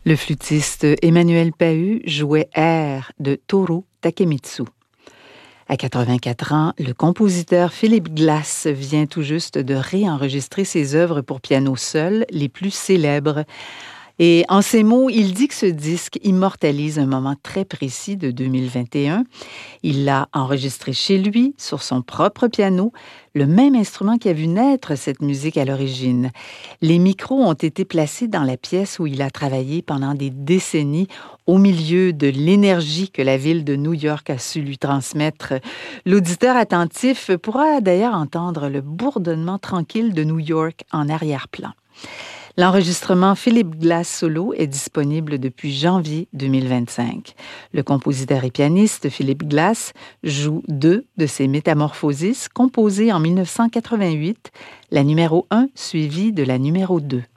Le flûtiste Emmanuel Pahud jouait Air de Toru Takemitsu. À 84 ans, le compositeur Philip Glass vient tout juste de réenregistrer ses œuvres pour piano seul, les plus célèbres. Et en ces mots, il dit que ce disque immortalise un moment très précis de 2021. Il l'a enregistré chez lui, sur son propre piano, le même instrument qui a vu naître cette musique à l'origine. Les micros ont été placés dans la pièce où il a travaillé pendant des décennies, au milieu de l'énergie que la ville de New York a su lui transmettre. L'auditeur attentif pourra d'ailleurs entendre le bourdonnement tranquille de New York en arrière-plan. L'enregistrement Philip Glass Solo est disponible depuis janvier 2025. Le compositeur et pianiste Philip Glass joue 2 de ses métamorphoses composées en 1988, la numéro 1 suivie de la numéro 2.